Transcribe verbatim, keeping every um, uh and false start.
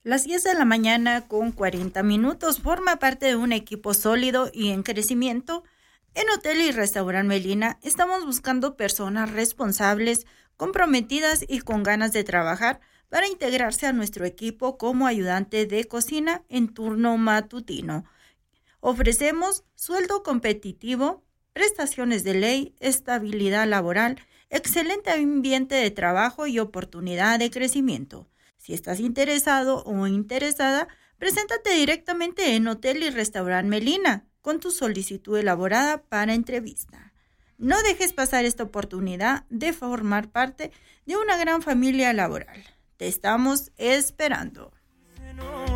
Las diez de la mañana con cuarenta minutos. Forma parte de un equipo sólido y en crecimiento. En Hotel y Restaurant Melina estamos buscando personas responsables, comprometidas y con ganas de trabajar para integrarse a nuestro equipo como ayudante de cocina en turno matutino. Ofrecemos sueldo competitivo, prestaciones de ley, estabilidad laboral, excelente ambiente de trabajo y oportunidad de crecimiento. Si estás interesado o interesada, preséntate directamente en Hotel y Restaurant Melina con tu solicitud elaborada para entrevista. No dejes pasar esta oportunidad de formar parte de una gran familia laboral. Te estamos esperando.